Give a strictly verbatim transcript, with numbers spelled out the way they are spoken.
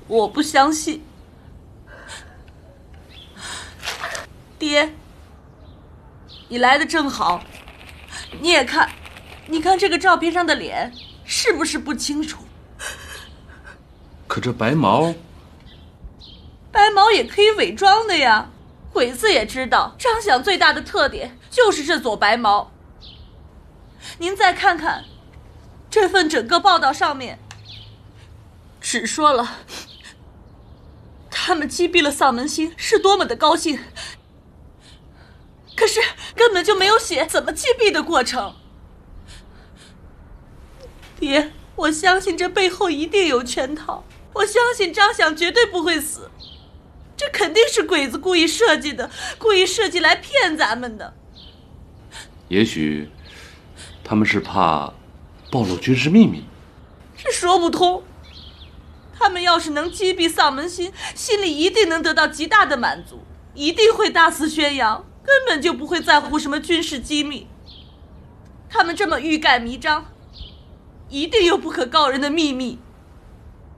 我不相信。爹，你来的正好，你也看，你看这个照片上的脸是不是不清楚？ 可这白毛， 白毛也可以伪装的呀。鬼子也知道张想最大的特点就是这撮白毛。您再看看这份整个报道上面，只说了他们击毙了丧门星是多么的高兴，可是根本就没有写怎么击毙的过程。爹，我相信这背后一定有圈套，我相信张想绝对不会死，这肯定是鬼子故意设计的，故意设计来骗咱们的。 也许他们是怕暴露军事秘密， 这说不通。他们要是能击毙丧门星，心里一定能得到极大的满足，一定会大肆宣扬，根本就不会在乎什么军事机密。他们这么欲盖弥彰，一定有不可告人的秘密。